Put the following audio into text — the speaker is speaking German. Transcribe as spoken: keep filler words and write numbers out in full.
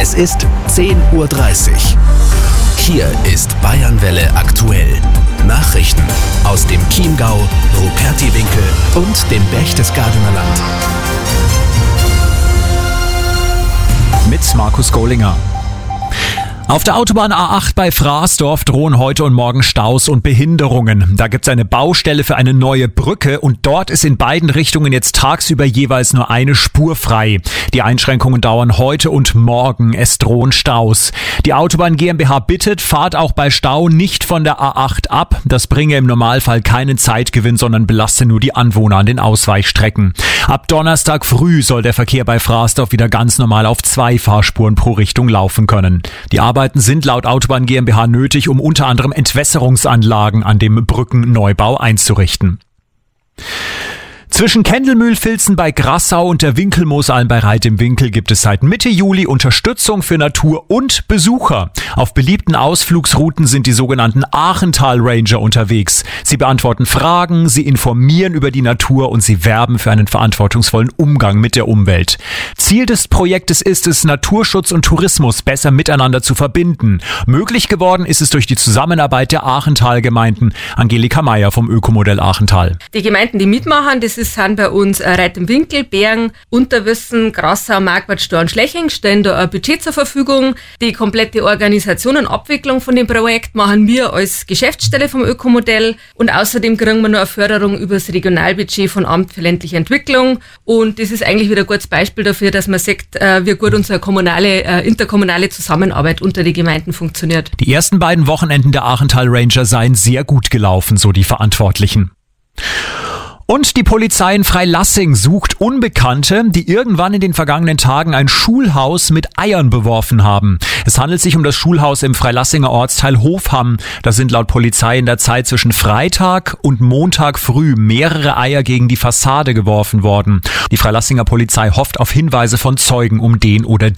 Es ist zehn Uhr dreißig. Hier ist Bayernwelle aktuell. Nachrichten aus dem Chiemgau, Rupertiwinkel und dem Berchtesgadener Land. Mit Markus Gollinger. Auf der Autobahn A acht bei Fraßdorf drohen heute und morgen Staus und Behinderungen. Da gibt es eine Baustelle für eine neue Brücke und dort ist in beiden Richtungen jetzt tagsüber jeweils nur eine Spur frei. Die Einschränkungen dauern heute und morgen. Es drohen Staus. Die Autobahn GmbH bittet, fahrt auch bei Stau nicht von der A acht ab. Das bringe im Normalfall keinen Zeitgewinn, sondern belaste nur die Anwohner an den Ausweichstrecken. Ab Donnerstag früh soll der Verkehr bei Fraßdorf wieder ganz normal auf zwei Fahrspuren pro Richtung laufen können. Die Arbeiten sind laut Autobahn GmbH nötig, um unter anderem Entwässerungsanlagen an dem Brückenneubau einzurichten. Zwischen Kendelmühl-Filzen bei Grassau und der Winkelmoosalm bei Reit im Winkel gibt es seit Mitte Juli Unterstützung für Natur und Besucher. Auf beliebten Ausflugsrouten sind die sogenannten Aachental-Ranger unterwegs. Sie beantworten Fragen, sie informieren über die Natur und sie werben für einen verantwortungsvollen Umgang mit der Umwelt. Ziel des Projektes ist es, Naturschutz und Tourismus besser miteinander zu verbinden. Möglich geworden ist es durch die Zusammenarbeit der Aachental-Gemeinden. Angelika Meyer vom Ökomodell Aachental. Die Gemeinden, die mitmachen, das ist sind bei uns Reit im Winkel, Bergen, Unterwissen, Grassau, Marquardt, Storn, Schleching, stellen da ein Budget zur Verfügung. Die komplette Organisation und Abwicklung von dem Projekt machen wir als Geschäftsstelle vom Ökomodell und außerdem kriegen wir noch eine Förderung über das Regionalbudget von Amt für ländliche Entwicklung und das ist eigentlich wieder ein gutes Beispiel dafür, dass man sieht, wie gut unsere kommunale, interkommunale Zusammenarbeit unter den Gemeinden funktioniert. Die ersten beiden Wochenenden der Aachental Ranger seien sehr gut gelaufen, so die Verantwortlichen. Und die Polizei in Freilassing sucht Unbekannte, die irgendwann in den vergangenen Tagen ein Schulhaus mit Eiern beworfen haben. Es handelt sich um das Schulhaus im Freilassinger Ortsteil Hofham. Da sind laut Polizei in der Zeit zwischen Freitag und Montag früh mehrere Eier gegen die Fassade geworfen worden. Die Freilassinger Polizei hofft auf Hinweise von Zeugen, um den oder